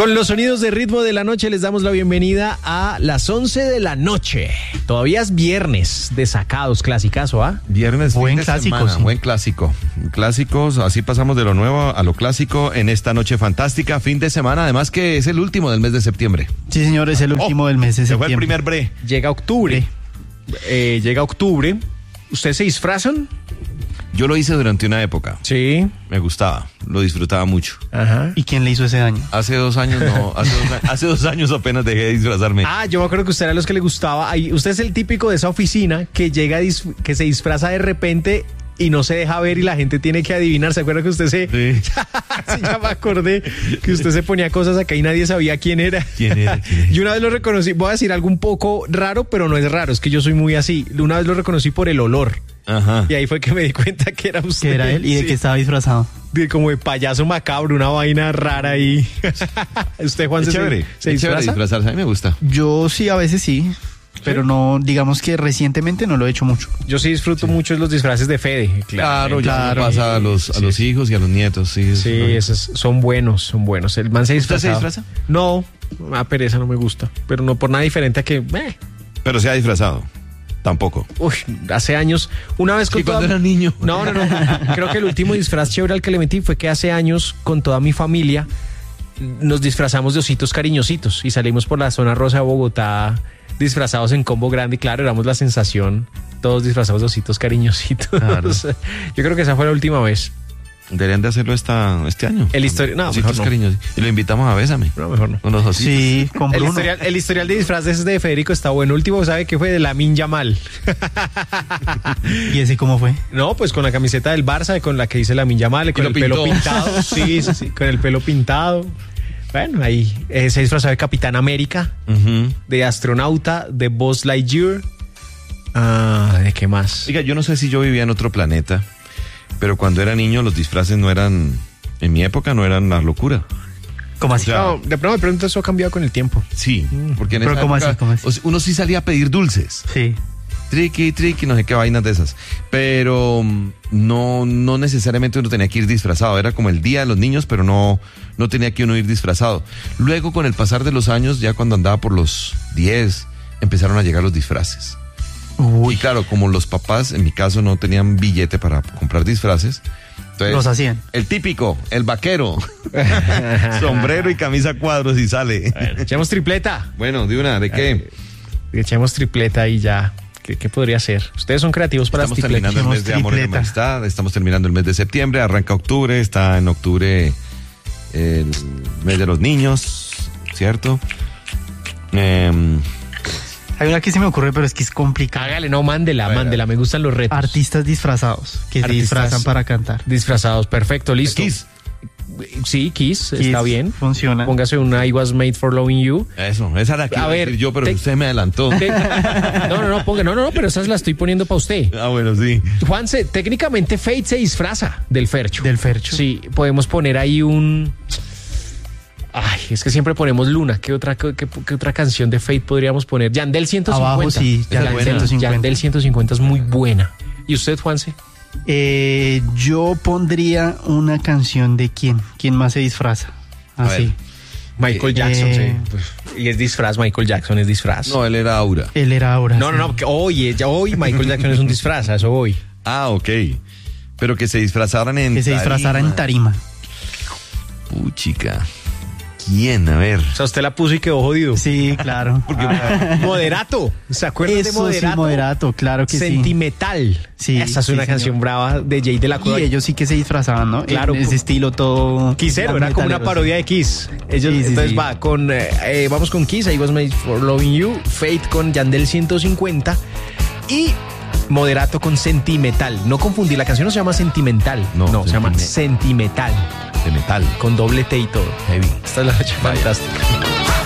Con los sonidos de ritmo de la noche les damos la bienvenida a las 11 de la noche. Todavía es viernes de sacados, clasicazo, ¿ah? Viernes, buen fin de clásico, semana, sí. buen clásico. Clásicos, así pasamos de lo nuevo a lo clásico en esta noche fantástica, fin de semana, además que es el último del mes de septiembre. Sí, señor, es el último del mes de Se fue septiembre. el primer bre. Llega octubre. Llega octubre. ¿Ustedes se disfrazan? Yo lo hice durante una época. Sí. Me gustaba, lo disfrutaba mucho. Ajá. ¿Y quién le hizo ese daño? Hace 2 años no, hace 2 años apenas dejé de disfrazarme. Ah, yo me acuerdo que usted era los que le gustaba. Usted es el típico de esa oficina que llega, que se disfraza de repente y no se deja ver y la gente tiene que adivinar. ¿Se acuerda que usted se... Sí. Sí, ya me acordé que usted se ponía cosas acá y nadie sabía quién era. ¿Quién era? Yo una vez lo reconocí, voy a decir algo un poco raro, pero no es raro, es que yo soy muy así. Una vez lo reconocí por el olor. Ajá. Y ahí fue que me di cuenta que era usted. Que era él y de Sí. que estaba disfrazado. Como de payaso macabro, una vaina rara ahí. ¿Usted, Juan, Es chévere, se es chévere disfraza? disfrazarse, a mí me gusta. Yo sí, a veces sí, pero no, digamos que recientemente no lo he hecho mucho. Yo sí disfruto mucho de los disfraces de Fede. Claro, ya Claro. le pasa a los hijos y a los nietos, sí. Sí, esos son buenos, son buenos. El man se ¿Usted se disfraza. disfraza? No, a pereza no me gusta, pero no por nada diferente a que... Pero se ha disfrazado. Tampoco. Uy, hace años, una vez con ¿Y cuando era niño? No. Creo que el último disfraz chévere al que le metí fue que hace años, con toda mi familia, nos disfrazamos de ositos cariñositos y salimos por la zona rosa de Bogotá disfrazados en combo grande y claro, éramos la sensación, todos disfrazados de ositos cariñositos. Claro. Yo creo que esa fue la última vez. Deberían de hacerlo este año. No, Ositos mejor no. cariños. Y lo invitamos a Bésame. No, mejor no. Con los ositos. Sí, con Bruno. El historial de disfraces de Federico está bueno. Último, ¿sabe qué fue? De Lamine Yamal. ¿Y ese cómo fue? No, pues con la camiseta del Barça, con la que dice Lamine Yamal, con lo el pelo pintó. pintado. Sí, con el pelo pintado. Bueno, ahí se disfrazó de Capitán América, Ujú. de astronauta, de Buzz Lightyear. ¿De qué más? Oiga, yo no sé si yo vivía en otro planeta, pero cuando era niño los disfraces no eran, en mi época no eran la locura. ¿Cómo así? O sea, No, de pronto eso ha cambiado con el tiempo. Sí, porque en Pero esa ¿cómo época, así? ¿Cómo así? o sea, uno sí salía a pedir dulces. Sí. Triqui, no sé qué vainas de esas. Pero no necesariamente uno tenía que ir disfrazado. Era como el día de los niños, pero no tenía que uno ir disfrazado. Luego, con el pasar de los años, ya cuando andaba por los 10, empezaron a llegar los disfraces. Uy, Y claro, como los papás, en mi caso, no tenían billete para comprar disfraces, entonces, los hacían. el típico, el vaquero, sombrero y camisa a cuadros y sale. Echemos tripleta. Bueno, de una, ¿de qué? Echemos tripleta y ya. ¿Qué podría ser? Ustedes son creativos para Estamos las tripletas. terminando el mes de amor y de tripleta. amistad, estamos terminando el mes de septiembre, arranca octubre, está en octubre el mes de los niños, ¿cierto? Hay una que se me ocurre, pero es que es complicada. Hágale, no, mándela, me gustan los retos. Artistas disfrazados que se Artistas disfrazan para cantar. Disfrazados, perfecto, listo. Kiss. Sí, Kiss, Kiss está bien. funciona. Póngase una I Was Made for Loving You. Eso, esa era la que A iba a ver, decir yo, pero te- usted me adelantó. No, pero esas las estoy poniendo para usted. Ah, bueno, sí. Juanse, técnicamente Fate se disfraza del Fercho. Del Fercho. Sí, podemos poner ahí un... Ay, es que siempre ponemos Luna. ¿Qué otra canción de Fate podríamos poner? Yandel 150. Abajo, sí, Yandel 150. Yandel 150 es muy buena. ¿Y usted, Juanse? Yo pondría una canción de quién más se disfraza. A ver. Así. Michael Jackson, sí. Pues, y es disfraz, Michael Jackson es disfraz. No, él era Aura. Él era ahora. No, que hoy Michael Jackson es un disfraz, a eso voy. Ah, ok. Pero que se disfrazaran en Que se disfrazara en tarima. Puchica. ¿Quién? A ver. O sea, usted la puso y quedó jodido. Sí, claro. Moderato. ¿Se acuerdan de Eso Moderato? sí, Moderato, claro que sí. Sentimental. Sí, Esa es sí, una señor. canción brava de Jay de la Cueva. Y ellos sí que se disfrazaban, ¿no? Claro. En ese estilo todo... Quisero, era como una metalero, parodia de Kiss. Ellos, Sí, sí, entonces sí. va con, vamos con Kiss, I Was Made for Loving You, Fate con Yandel 150 y Moderato con Sentimental. No confundir, la canción no se llama Sentimental, no, se llama Sentimental, De metal. con doble T y todo. Heavy. Esta es la noche fantástica.